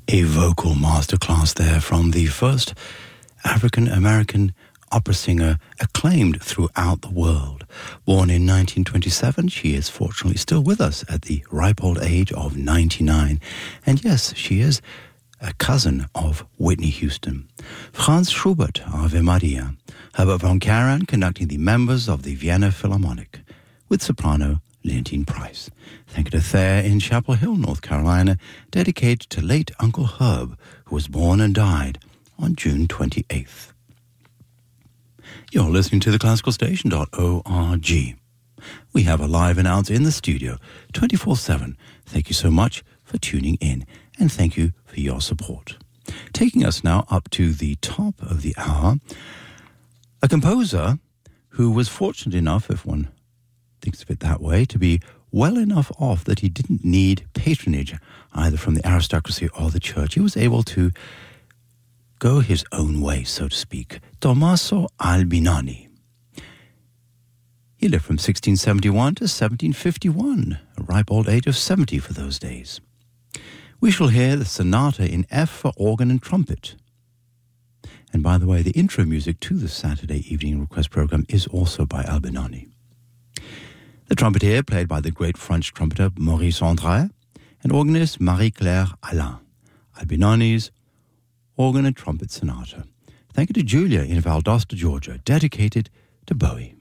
A vocal masterclass there from the first African-American opera singer acclaimed throughout the world. Born in 1927, she is fortunately still with us at the ripe old age of 99. And yes, she is a cousin of Whitney Houston. Franz Schubert, Ave Maria. Herbert von Karajan conducting the members of the Vienna Philharmonic with soprano Leontine Price. Thank you to Thayer in Chapel Hill, North Carolina, dedicated to late Uncle Herb, who was born and died on June 28th. You're listening to theclassicalstation.org. We have a live announcer in the studio 24/7. Thank you so much for tuning in, and thank you for your support. Taking us now up to the top of the hour, a composer who was fortunate enough, if one thinks of it that way, to be well enough off that he didn't need patronage either from the aristocracy or the church. He was able to go his own way, so to speak. Tommaso Albinoni. He lived from 1671 to 1751, a ripe old age of 70 for those days. We shall hear the sonata in F for organ and trumpet. And by the way, the intro music to the Saturday evening request program is also by Albinoni. The trumpet here, played by the great French trumpeter Maurice André, and organist Marie-Claire Alain. Albinoni's organ and trumpet sonata. Thank you to Julia in Valdosta, Georgia, dedicated to Bowie.